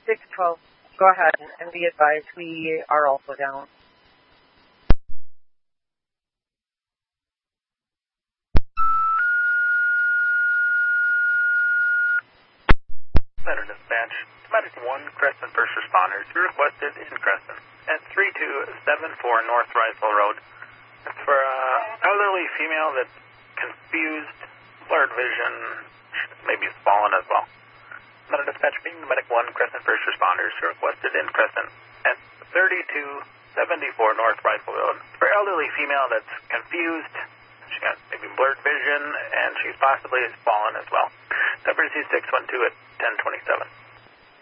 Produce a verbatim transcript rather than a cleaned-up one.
six twelve, go ahead and be advised we are also down. Center Dispatch, Medic one, Crescent First Responders. You're requested in Crescent at three two seven four North Rifle Road. It's for an elderly female that's confused, blurred vision, maybe fallen as well. Center Dispatch being Medic one, Crescent First Responders. You're requested in Crescent at thirty-two seventy-four North Rifle Road. For an elderly female that's confused, she got maybe blurred vision, and she's possibly fallen as well. Emergency six one two at ten twenty-seven.